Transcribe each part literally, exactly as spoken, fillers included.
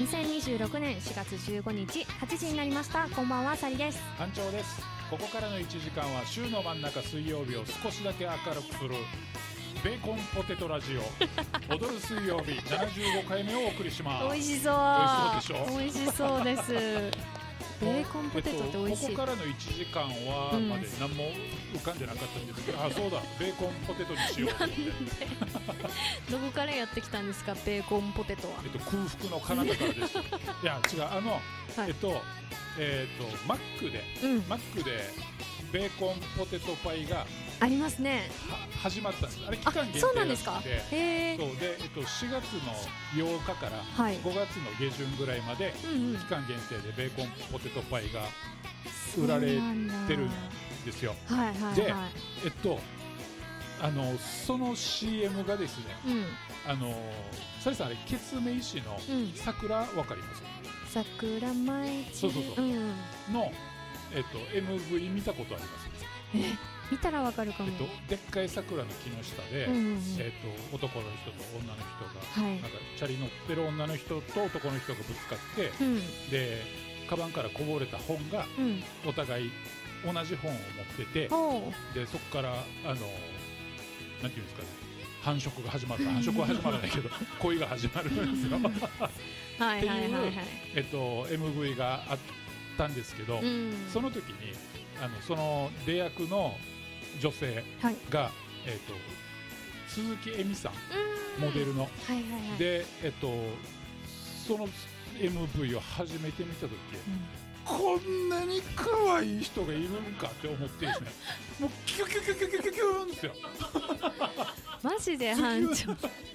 にせんにじゅうろくねんしがつじゅうごにちはちじになりました。こんばんは、サリです。 班長です。ここからのいちじかんは週の真ん中水曜日を少しだけ明るくするベーコンポテトラジオ踊る水曜日ななじゅうごかいめをお送りします。 美味しそう。 美味しそうでしょ。 美味しそうです。ベーコンポテトって美味しい、 えっと、ここからのいちじかんはまで何も浮かんでなかったんですけど、うん、あ、そうだ、ベーコンポテトにしようってどこからやってきたんですか、ベーコンポテトは。 えっと、空腹の彼方からですいや違う、あの、はい、えっとえっとマックで、うん、マックでベーコンポテトパイがありますね。 始まったんです。あれ期間限定そうなんですか。 へー。そうで、えっと、しがつのようかからごがつの下旬ぐらいまで、はい、期間限定でベーコンポテトパイが売られてるんですよ。はいはいはい、で、えっとあのその シーエム がですね、うん、あのサリさん、あれケツメイシの桜、わかります？ 桜舞いそうそうそう、うん、の、えっと、エムブイ 見たことあります？ え見たらわかるかも。 えっと、でっかい桜の木の下で、うんうんうん、えっと、男の人と女の人が、はい、なんかチャリ乗ってる女の人と男の人がぶつかって、うん、でカバンからこぼれた本が、うん、お互い同じ本を持ってて、でそこからあのなんていうんですかね、繁殖が始まる繁殖は始まらないけど恋が始まるんですよっていう、えっと、エムブイ があったんですけど、うん、その時にあのその出役の女性が、はい、えー、と鈴木恵美さん、モデルの、はいはいはい、で、えー、とその エムブイ を初めて見た時、うん、こんなに可愛い人がいるんかって思ってですねもうキュキュキュキュキュキュキュンですよマジで班長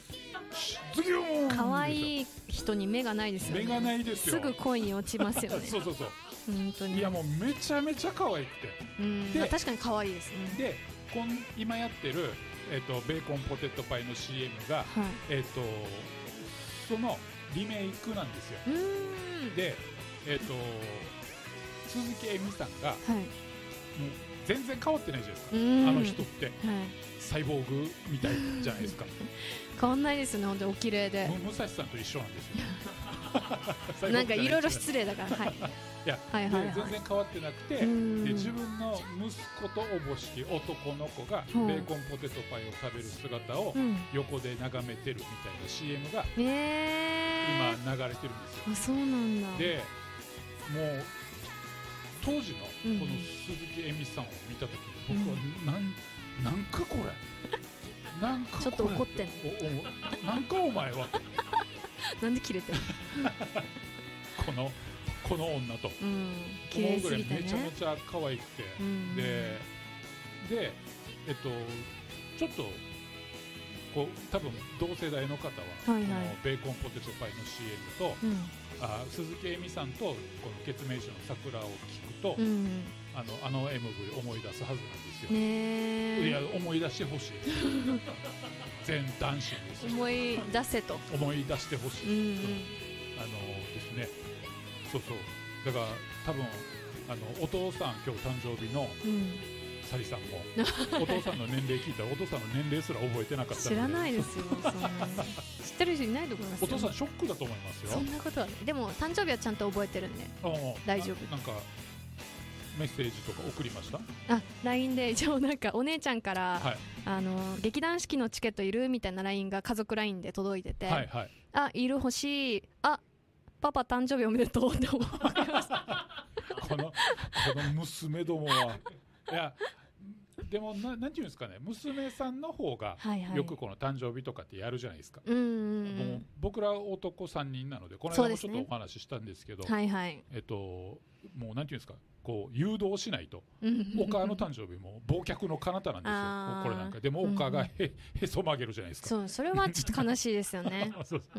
可愛い人に目がないですよね。 目がないですよ。 すぐ恋に落ちますよねそうそうそう、 本当に。 いやもうめちゃめちゃ可愛くて、 うんで、まあ、確かに可愛いですね。 でこん今やってる、えー、とベーコンポテトパイの シーエム が、はい、えー、とそのリメイクなんですよ。うんで、えー、と鈴木恵美さんが、はい、もう全然変わってないじゃないですか、あの人って、はい、サイボーグみたいじゃないですか変わんないですね、本当にお綺麗で。 武蔵さんと一緒なんですよなんかいろいろ失礼だから、はい、 いや、はいはいはい、全然変わってなくて、で自分の息子とおぼしき男の子がベーコンポテトパイを食べる姿を横で眺めてるみたいな シーエム が今流れてるんですよ。 あ、そうなんだ。 でもう当時のこの鈴木恵美さんを見た時に僕はなん、うん、なんかこれなんかこれちょっと怒ってんのおおなんかお前はなんでキレてんのこのこの女と、うん、 綺麗すぎてね、 めちゃめちゃ可愛くて、うん、ででえっとちょっとこう多分同世代の方は、はいはい、このベーコンポテトパイの シーエム と、うん、あ鈴木恵美さんとこのケツメイシの桜を聞くと、うん、あのあの エムブイ 思い出すはずなんですよ。ね、いや思い出してほしい全男子です思い出せと思い出してほしい、うんうん、あのですね、そうそう、だから多分あのお父さん今日誕生日の、うん、サリさんもお父さんの年齢聞いたらお父さんの年齢すら覚えてなかったので知らないですよそんな知ってる人いないと思いますよ。 お父さんショックだと思いますよ。 そんなことは、ね、でも誕生日はちゃんと覚えてるんで大丈夫。 な, なんかメッセージとか送りました？ あ、ライン で一応なんかお姉ちゃんから、はい、あの劇団四季のチケットいるみたいな ライン が家族 ライン で届いてて、はいはい、あ、いる欲しい、あ、パパ誕生日おめでとうって思いましたこのこの娘どもはいやでも な, なんていうんですかね、娘さんの方がよくこの誕生日とかってやるじゃないですか、はいはい、もう僕ら男さんにんなのでこの間もちょっとお話ししたんですけど、はいはい、えっともうなんていうんですか、こう誘導しないと岡の誕生日も忘却の彼方なんですよこれなんかでも岡が へ,、うん、へそ曲げるじゃないですか。 そう、それはちょっと悲しいですよねそうそう、うん、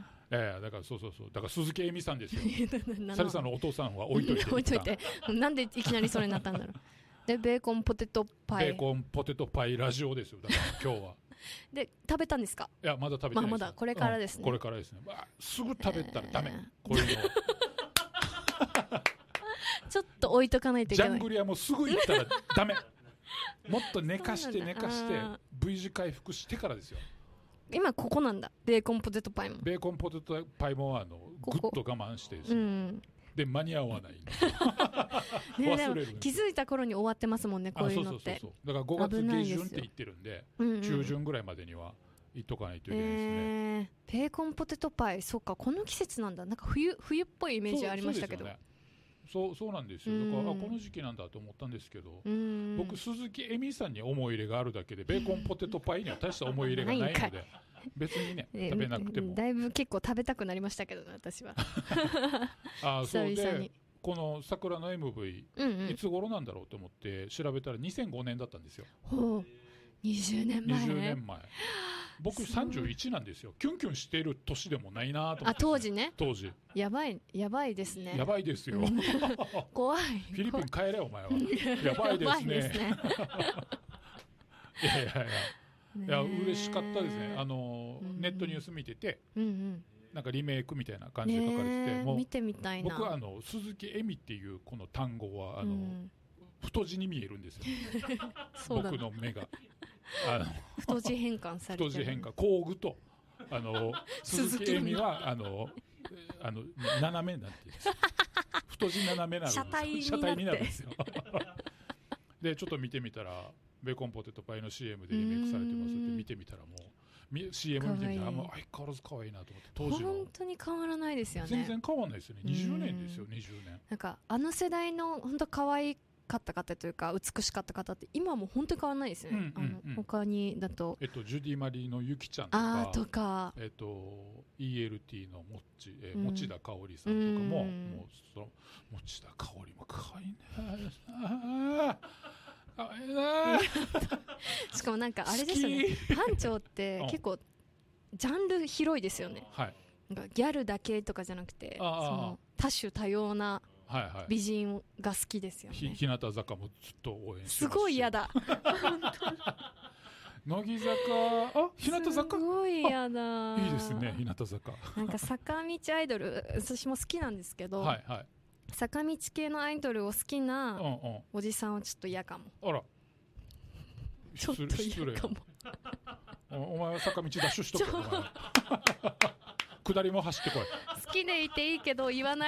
えー、だからそうそうそう、だから鈴木恵美さんですよサリさんのお父さんは置いといて置いといてなんでいきなりそれになったんだろうでベーコンポテトパイベーコンポテトパイラジオですよだから今日はで食べたんですか？ いやまだ食べてないです、 まあ、まだこれからですね、うん、 これからですね、まあ、すぐ食べたらダメ、えー、こういうのちょっと置いとかないといけない。 ジャングリアもすぐ行ったらダメもっと寝かして寝かして V 字回復してからですよ。 今ここなんだ、ベーコンポテトパイも。 ベーコンポテトパイもあのぐっと我慢してですね、うん、で間に合わないね、でも気づいた頃に終わってますもんね、こういうのって。 そうそうそうそう、だからごがつ下旬って言ってるんで、うんうん、中旬ぐらいまでには行っとかないといけないですね、 えー、ベーコンポテトパイ、そうか、この季節なんだ。なんか 冬, 冬っぽいイメージありましたけど。 そう、そうなんですよ。だから、あ、この時期なんだと思ったんですけど、僕鈴木恵美さんに思い入れがあるだけでベーコンポテトパイには大した思い入れがないので別にね食べなくてもだいぶ結構食べたくなりましたけどね、私は。 あ、そうでこの桜の エムブイ、うんうん、いつ頃なんだろうと思って調べたらにせんごねんだったんですよ。 ほう、にじゅうねんまえ。 にじゅうねんまえ。僕さんじゅういちなんですよ。キュンキュンしている年でもないなと思って、ね、 あ、当時ね。 当時やばい、やばいですね。 やばいですよ。 怖い。 フィリピン帰れお前は。やばいですね。ですねいやいやいや、いや嬉しかったですね。あの、うん、ネットニュース見てて、うんうん、なんかリメイクみたいな感じで書かれてて、もう見てみたいな。 僕はあの鈴木恵美っていうこの単語はあの、うん、太字に見えるんですよ。僕の目が。あの太字変換されてる。 太字変換、工具とあの鈴木恵美はあのあの斜めになってるんです。太字斜めなの。 車体になって。 車体になるんですよ。でちょっと見てみたらベーコンポテトパイの シーエム でリメイクされてますって見てみたらもう シーエム 見てみたらもう相変わらず可愛いなと思って、当時は本当に変わらないですよね。 全然変わらないですよね。にじゅうねんですよ、にじゅうねん。 なんかあの世代の本当可愛いかった方というか美しかった方って今も本当に変わらないですよね、うんうんうん、あの他にだと、 えっと、ジュディ・マリーのゆきちゃんとか、 あとか、 えっと、イーエルティー のもっち、えー、持田香織さんとかも、うん、もうその持田香織も可愛いねあ可愛いねしかもなんかあれですよね、班長って結構ジャンル広いですよね、 はい、 なんかギャルだけとかじゃなくてその多種多様な美人が好きですよね。 日向坂もずっと応援してますし。 すごい嫌だ乃木坂、あ、日向坂、 すごい嫌だ。 いいですね、日向坂。 なんか坂道アイドル私も好きなんですけど、 はいはい、 坂道系のアイドルを好きなおじさんはちょっと嫌かも。 あら、 ちょっと嫌かも。 お前は坂道ダッシュしとけ。下りも走ってこい。 好きでいていいけど言わない